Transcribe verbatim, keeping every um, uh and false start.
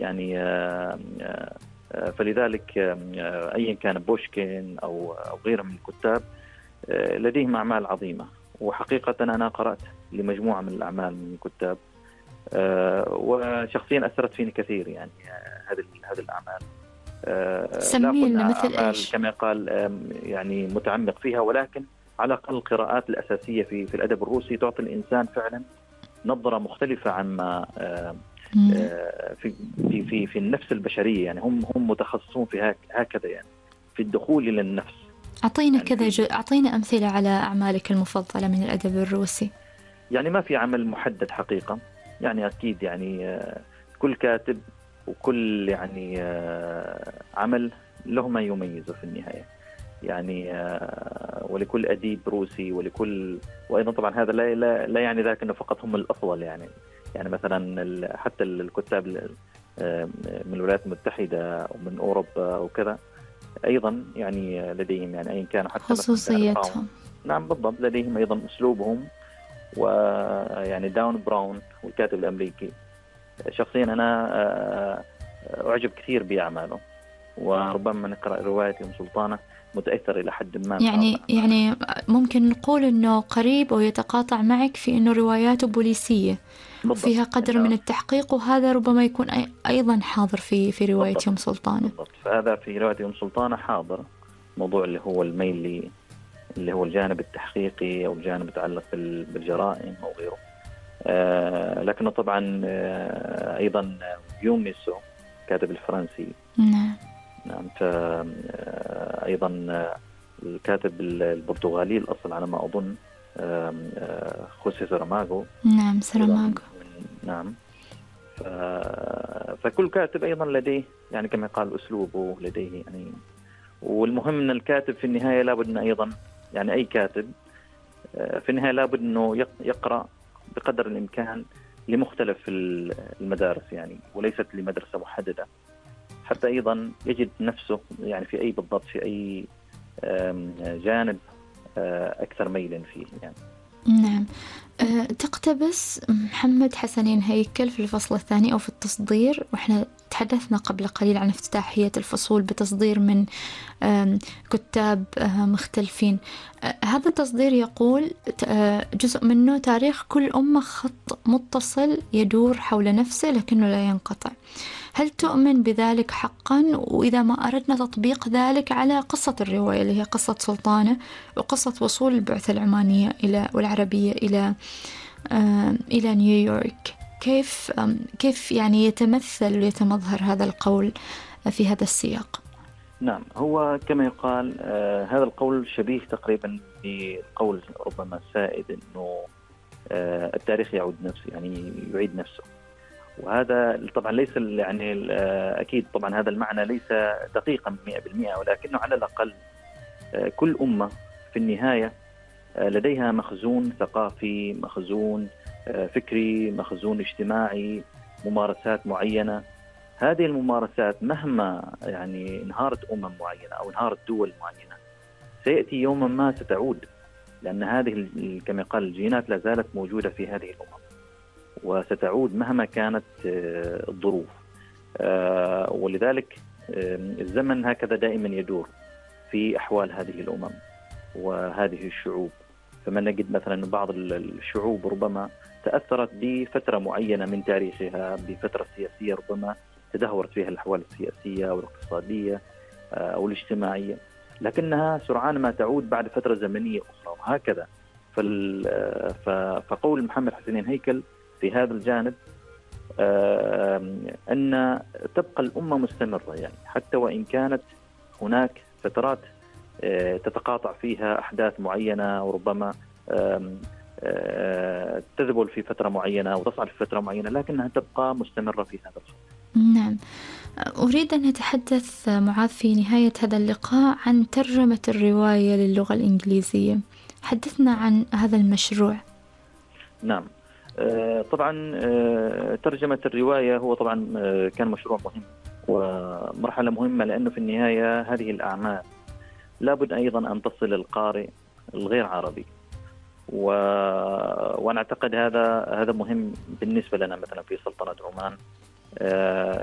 يعني فلذلك أيا كان بوشكين أو أو غيره من الكتاب لديهم أعمال عظيمة. وحقيقة أنا قرأت لمجموعة من الأعمال من الكتاب وشخصيا أثرت فيني كثير يعني هذه هذه الأعمال. سمي لنا مثل إيش؟ كما قال يعني متعمق فيها، ولكن على الأقل القراءات الأساسية في في الأدب الروسي تعطي الإنسان فعلا نظرة مختلفة عما في في في في النفس البشرية. يعني هم هم متخصصون في هكذا يعني في الدخول إلى النفس. أعطينا يعني كذا جو... أعطينا أمثلة على أعمالك المفضلة من الأدب الروسي. يعني ما في عمل محدد حقيقة، يعني أكيد يعني كل كاتب وكل يعني عمل له ما يميزه في النهاية يعني، ولكل أديب روسي ولكل، وأيضا طبعا هذا لا لا, لا يعني ذاك أنه فقط هم الأفضل يعني. يعني مثلا حتى الكتاب من الولايات المتحدة ومن أوروبا وكذا أيضا يعني لديهم يعني أيا كان حتى خصوصيتهم. نعم بالضبط، لديهم أيضا أسلوبهم. ويعني داون براون والكاتب الأمريكي شخصيا أنا أعجب كثير بأعماله، وربما نقرأ رواية أم سلطانة متأثر إلى حد ما. يعني يعني ممكن نقول إنه قريب أو يتقاطع معك في إنه رواياته بوليسية فيها قدر من التحقيق، وهذا ربما يكون أيضا حاضر في في رواية أم سلطانة. بالضبط، فهذا في رواية أم سلطانة حاضر موضوع اللي هو الميل اللي هو الجانب التحقيقي أو الجانب يتعلق بالجرائم أو غيره. آه لكنه طبعا آه أيضا يوميسو كاتب الفرنسي. نعم. نعم. أيضا الكاتب البرتغالي الأصل على ما أظن خوسيه ساراماغو. نعم ساراماغو. نعم. فكل كاتب أيضا لديه يعني كما قال أسلوبه لديه يعني. والمهم أن الكاتب في النهاية لابد أن أيضا يعني أي كاتب في النهاية لابد أنه يقرأ بقدر الإمكان لمختلف المدارس يعني، وليست لمدرسة محددة، حتى أيضا يجد نفسه يعني في أي بالضبط في أي جانب أكثر ميلا فيه يعني. نعم. أه تقتبس محمد حسنين هيكل في الفصل الثاني أو في التصدير، وإحنا تحدثنا قبل قليل عن افتتاحية الفصول بتصدير من كتاب مختلفين. هذا التصدير يقول جزء منه تاريخ كل أمة خط متصل يدور حول نفسه لكنه لا ينقطع. هل تؤمن بذلك حقا؟ وإذا ما أردنا تطبيق ذلك على قصة الرواية اللي هي قصة سلطانة وقصة وصول البعثة العمانية إلى والعربية إلى إلى نيويورك، كيف كيف يعني يتمثل ويتمظهر هذا القول في هذا السياق؟ نعم، هو كما يقال آه هذا القول شبيه تقريبا بقول ربما السائد أنه آه التاريخ يعود نفسه يعني يعيد نفسه. وهذا طبعا ليس يعني آه أكيد طبعا هذا المعنى ليس دقيقا مئة بالمئة، ولكنه على الأقل آه كل أمة في النهاية آه لديها مخزون ثقافي، مخزون آه فكري، مخزون اجتماعي، ممارسات معينة. هذه الممارسات مهما يعني انهارت أمم معينة أو انهارت دول معينة سيأتي يوما ما ستعود، لأن هذه كما قال الجينات لا زالت موجودة في هذه الأمم وستعود مهما كانت الظروف. ولذلك الزمن هكذا دائما يدور في أحوال هذه الأمم وهذه الشعوب. فما نجد مثلا بعض الشعوب ربما تأثرت بفترة معينة من تاريخها بفترة سياسية ربما تدهورت فيها الأحوال السياسية أو الاقتصادية أو الاجتماعية، لكنها سرعان ما تعود بعد فترة زمنية أخرى وهكذا. فقول محمد حسنين هيكل في هذا الجانب أن تبقى الأمة مستمرة يعني حتى وإن كانت هناك فترات تتقاطع فيها أحداث معينة وربما تذبل في فترة معينة أو تصعد في فترة معينة، لكنها تبقى مستمرة في هذا الخط. نعم. أريد أن نتحدث معاذ في نهاية هذا اللقاء عن ترجمة الرواية للغة الإنجليزية. حدثنا عن هذا المشروع. نعم. طبعا ترجمة الرواية هو طبعا كان مشروع مهم ومرحلة مهمة، لأنه في النهاية هذه الأعمال لابد أيضا أن تصل القارئ الغير عربي، و... وأنا أعتقد هذا هذا مهم بالنسبة لنا مثلا في سلطنة عمان.